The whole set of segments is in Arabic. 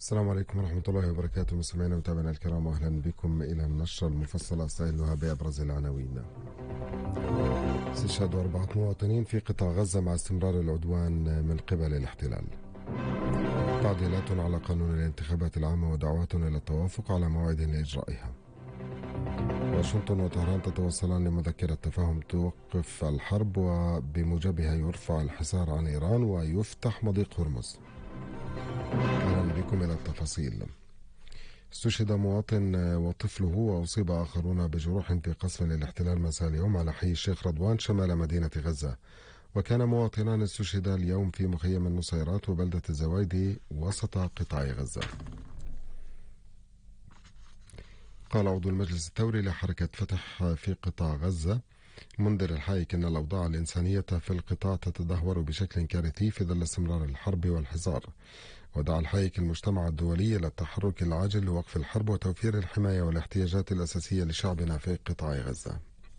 السلام عليكم ورحمة الله وبركاته، مستمعينا ومتابعينا الكرام، وأهلا بكم إلى النشرة المفصلة أستهلها بأبرز العناوين. استشهاد 4 مواطنين في قطاع غزة مع استمرار العدوان من قبل الاحتلال. تعديلات على قانون الانتخابات العامة ودعوات إلى التوافق على موعد لإجرائها. واشنطن وطهران تتوصلان لمذكرة تفاهم توقف الحرب وبموجبها يرفع الحصار عن إيران ويفتح مضيق هرمز. أهلا بكم إلى التفاصيل. استشهد مواطن وطفله وأصيب آخرون بجروح في قصف للاحتلال مساء اليوم على حي الشيخ رضوان شمال مدينة غزة، وكان مواطنان استشهدا اليوم في مخيم النصيرات وبلدة الزوايدي وسط قطاع غزة. قال عضو المجلس الثوري لحركة فتح في قطاع غزة منذر الحايك أن الأوضاع الإنسانية في القطاع تتدهور بشكل كارثي في ظل استمرار الحرب والحصار، ودعا الحايك المجتمع الدولي إلى التحرك العاجل لوقف الحرب وتوفير الحماية والاحتياجات الأساسية لشعبنا في قطاع غزة.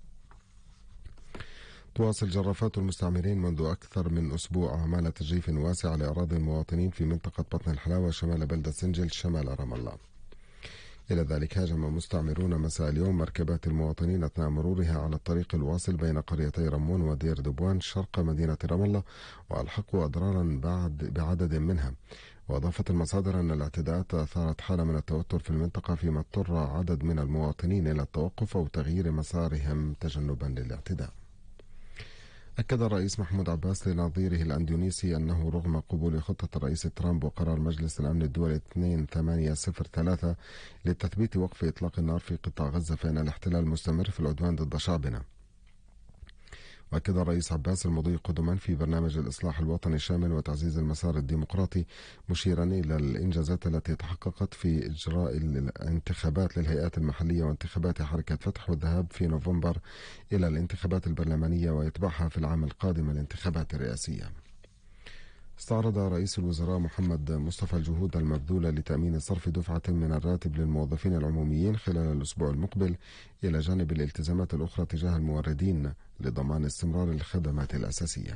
تواصل جرافات المستعمرين منذ أكثر من أسبوع أعمال تجريف واسع لأراضي المواطنين في منطقة بطن الحلاوة شمال بلدة سنجل شمال رام الله. إلى ذلك هاجم مستعمرون مساء اليوم مركبات المواطنين أثناء مرورها على الطريق الواصل بين قريتي رمون ودير دبوان شرق مدينة رام الله، وألحقوا أضرارا بعدد منها. وأضافت المصادر أن الاعتداءات أثارت حالة من التوتر في المنطقة، فيما اضطر عدد من المواطنين إلى التوقف أو تغيير مسارهم تجنبا للاعتداء. أكد الرئيس محمود عباس لنظيره الأندونيسي أنه رغم قبول خطة الرئيس ترامب وقرار مجلس الأمن الدولي 2803 لتثبيت وقف إطلاق النار في قطاع غزة، فإن الاحتلال مستمر في العدوان ضد شعبنا. وأكد الرئيس عباس المضي قدما في برنامج الإصلاح الوطني الشامل وتعزيز المسار الديمقراطي، مشيرا إلى الإنجازات التي تحققت في إجراء الانتخابات للهيئات المحلية وانتخابات حركة فتح والذهاب في نوفمبر إلى الانتخابات البرلمانية ويتبعها في العام القادم الانتخابات الرئاسية. استعرض رئيس الوزراء محمد مصطفى الجهود المبذولة لتأمين صرف دفعة من الراتب للموظفين العموميين خلال الأسبوع المقبل، إلى جانب الالتزامات الأخرى تجاه الموردين لضمان استمرار الخدمات الأساسية.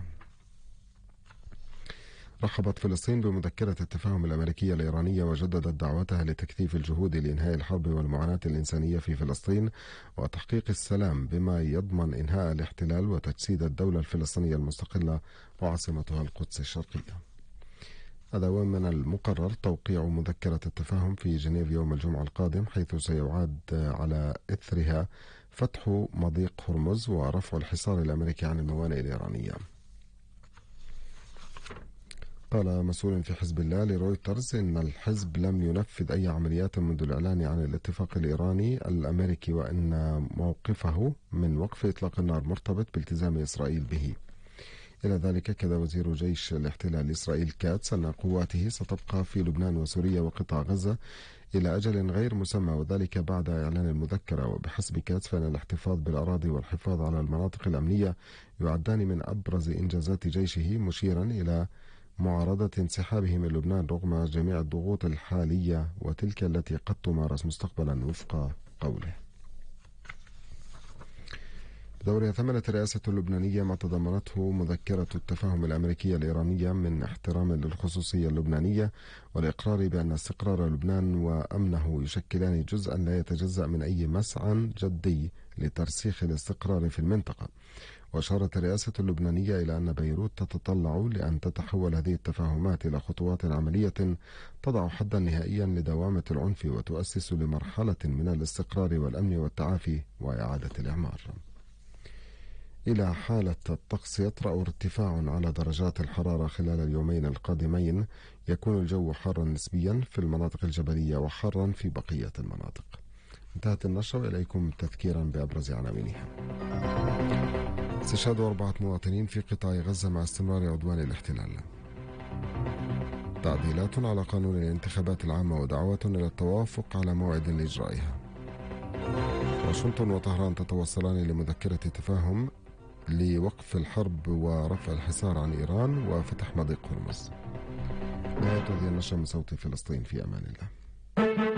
رحبت فلسطين بمذكرة التفاهم الأمريكية الإيرانية وجددت دعوتها لتكثيف الجهود لإنهاء الحرب والمعاناة الإنسانية في فلسطين وتحقيق السلام بما يضمن إنهاء الاحتلال وتجسيد الدولة الفلسطينية المستقلة وعاصمتها القدس الشرقية. هذا ومن المقرر توقيع مذكرة التفاهم في جنيف يوم الجمعة القادم، حيث سيعاد على إثرها فتح مضيق هرمز ورفع الحصار الأمريكي عن الموانئ الإيرانية. قال مسؤول في حزب الله لرويترز إن الحزب لم ينفذ أي عمليات منذ الإعلان عن الاتفاق الإيراني الأمريكي، وأن موقفه من وقف إطلاق النار مرتبط بالتزام إسرائيل به. إلى ذلك أكد وزير جيش الاحتلال إسرائيل كاتس أن قواته ستبقى في لبنان وسوريا وقطاع غزة إلى أجل غير مسمى، وذلك بعد إعلان المذكرة. وبحسب كاتس فإن الاحتفاظ بالأراضي والحفاظ على المناطق الأمنية يعدان من أبرز إنجازات جيشه، مشيرا إلى معارضة انسحابه من لبنان رغم جميع الضغوط الحالية وتلك التي قد تمارس مستقبلا وفق قوله. بدورها ثمنت الرئاسة اللبنانية ما تضمنته مذكرة التفاهم الأمريكية الإيرانية من احترام للخصوصية اللبنانية والإقرار بأن استقرار لبنان وأمنه يشكلان جزءا لا يتجزأ من أي مسعى جدي لترسيخ الاستقرار في المنطقة. وأشارت الرئاسة اللبنانية إلى أن بيروت تتطلع لأن تتحول هذه التفاهمات إلى خطوات عملية تضع حدا نهائيا لدوامة العنف وتؤسس لمرحلة من الاستقرار والأمن والتعافي وإعادة الإعمار. إلى حالة الطقس، يطرأ ارتفاع على درجات الحرارة خلال اليومين القادمين، يكون الجو حارا نسبيا في المناطق الجبلية وحارا في بقية المناطق. انتهت النشرة، وإليكم تذكيرا بأبرز عناوينها. استشهاد 4 مواطنين في قطاع غزة مع استمرار عدوان الاحتلال. تعديلات على قانون الانتخابات العامة ودعوات إلى التوافق على موعد لإجرائها. واشنطن وطهران تتوصلان لمذكرة تفاهم لوقف الحرب ورفع الحصار عن إيران وفتح مضيق هرمز. نهاية هذه النشرة من صوت فلسطين، في أمان الله.